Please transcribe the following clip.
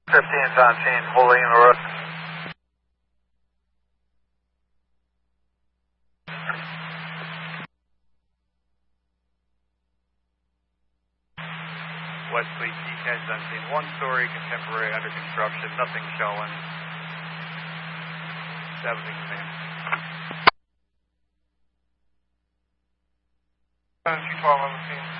15's on scene, holding in the roof. Wesley, T10's on scene. One-story, contemporary, under construction, nothing showing. Everything's same. T12 on the scene.